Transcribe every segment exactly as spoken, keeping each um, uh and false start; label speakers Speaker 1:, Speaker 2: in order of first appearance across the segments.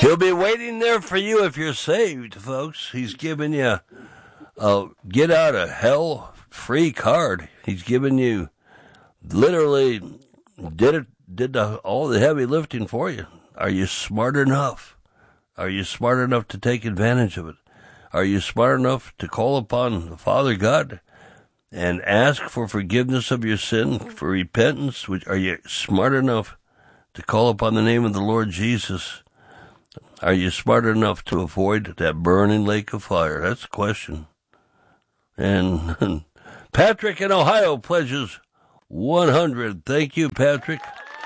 Speaker 1: He'll be waiting there for you if you're saved, folks. He's giving you a get out of hell free card. He's giving you literally did it did the, all the heavy lifting for you. Are you smart enough? Are you smart enough to take advantage of it? Are you smart enough to call upon the Father God and ask for forgiveness of your sin, for repentance? Are you smart enough to call upon the name of the Lord Jesus? Are you smart enough to avoid that burning lake of fire? That's the question. And Patrick in Ohio pledges one hundred. Thank you, Patrick.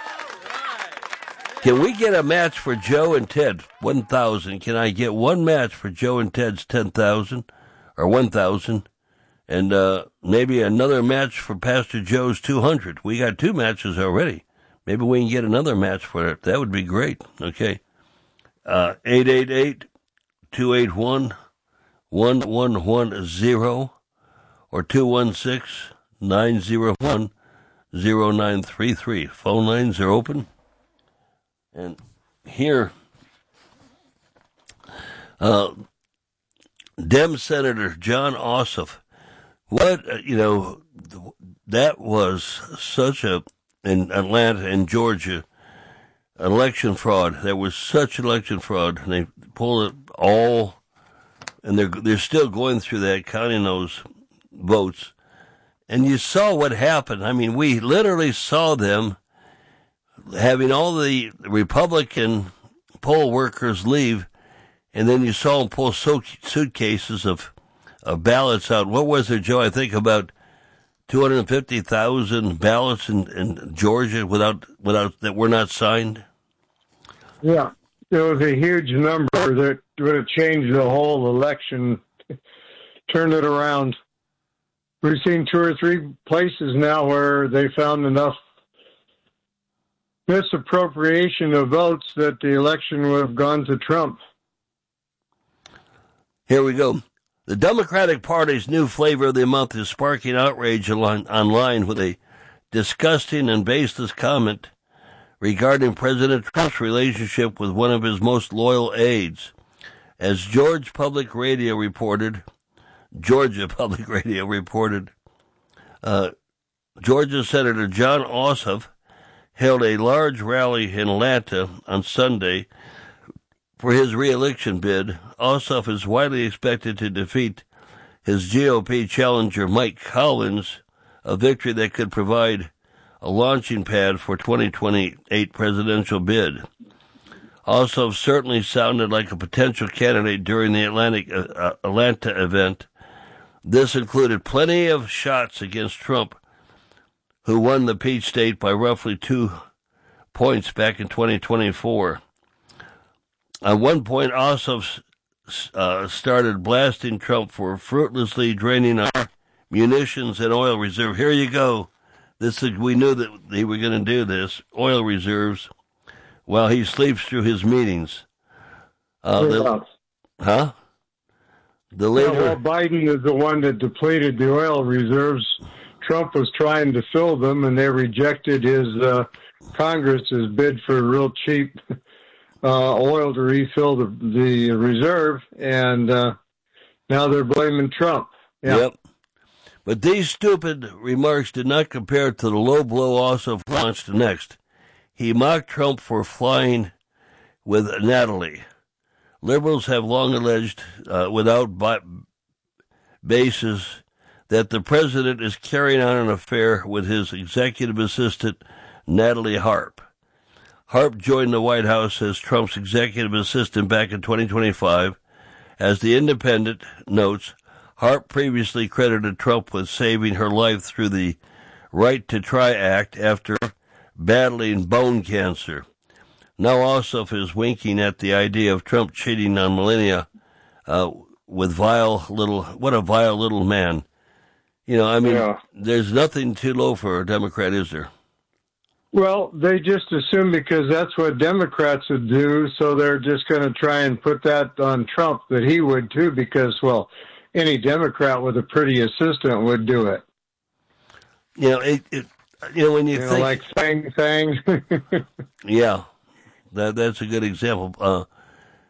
Speaker 1: Can we get a match for Joe and Ted? one thousand. Can I get one match for Joe and Ted's ten thousand or one thousand? And uh, maybe another match for Pastor Joe's two hundred. We got two matches already. Maybe we can get another match for it. That would be great. Okay. Uh, eight eight eight, two eight one, one one one zero or two one six, nine zero one, zero nine three three. Phone lines are open. And here, uh, Dem Senator Jon Ossoff, what, uh, you know, that was such a, in Atlanta and Georgia, election fraud. There was such election fraud. And they pulled it all, and they're, they're still going through that, counting those votes. And you saw what happened. I mean, we literally saw them having all the Republican poll workers leave, and then you saw them pull suitcases of, of ballots out. What was there, Joe? I think about two hundred fifty thousand ballots in, in Georgia without without that were not signed.
Speaker 2: Yeah, it was a huge number that would have changed the whole election, turned it around. We've seen two or three places now where they found enough misappropriation of votes that the election would have gone to Trump.
Speaker 1: Here we go. The Democratic Party's new flavor of the month is sparking outrage online with a disgusting and baseless comment regarding President Trump's relationship with one of his most loyal aides. As George Public Radio reported, Georgia Public Radio reported, uh, Georgia Senator Jon Ossoff held a large rally in Atlanta on Sunday for his re-election bid. Ossoff is widely expected to defeat his G O P challenger Mike Collins, a victory that could provide a launching pad for twenty twenty-eight presidential bid. Ossoff certainly sounded like a potential candidate during the Atlantic, uh, Atlanta event. This included plenty of shots against Trump, who won the Peach State by roughly two points back in twenty twenty-four. At one point, Ossoff uh, started blasting Trump for fruitlessly draining our munitions and oil reserve. Here you go. This is, we knew that they were going to do this. Oil reserves, while he sleeps through his meetings. Uh, the, huh? The leader.
Speaker 2: Yeah, well, Biden is the one that depleted the oil reserves. Trump was trying to fill them, and they rejected his uh, Congress's bid for real cheap uh, oil to refill the, the reserve, and uh, now they're blaming Trump. Yeah.
Speaker 1: Yep. But these stupid remarks did not compare to the low blow Ossoff launched next. He mocked Trump for flying with Natalie. Liberals have long alleged, uh, without bi- basis, that the president is carrying on an affair with his executive assistant, Natalie Harp. Harp joined the White House as Trump's executive assistant back in twenty twenty-five. As The Independent notes, Harp previously credited Trump with saving her life through the Right to Try Act after battling bone cancer. Now Ossoff is winking at the idea of Trump cheating on Melania uh, with vile little, what a vile little man. You know, I mean, yeah. There's nothing too low for a Democrat, is there?
Speaker 2: Well, they just assume because that's what Democrats would do, so they're just going to try and put that on Trump, that he would too, because, well, any Democrat with a pretty assistant would do it.
Speaker 1: You know, it, it you know, when you,
Speaker 2: you
Speaker 1: think...
Speaker 2: know, like Fang Fang.
Speaker 1: Yeah, that that's a good example. Uh,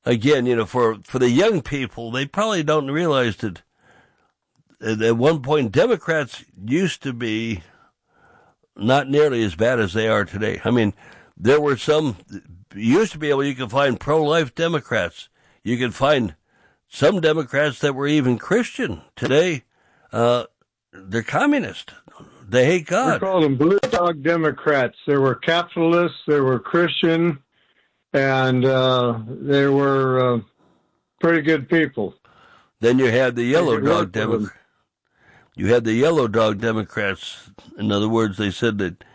Speaker 1: again, you know, for, for the young people, they probably don't realize that at one point Democrats used to be not nearly as bad as they are today. I mean, there were some, you used to be able, you could find pro-life Democrats. You could find some Democrats that were even Christian. Today, uh, they're communist. They hate God.
Speaker 2: We call them blue dog Democrats. There were capitalists, there were Christian, and uh, they were uh, pretty good people.
Speaker 1: Then you had the yellow dog Democrats. You had the yellow dog Democrats. In other words, they said that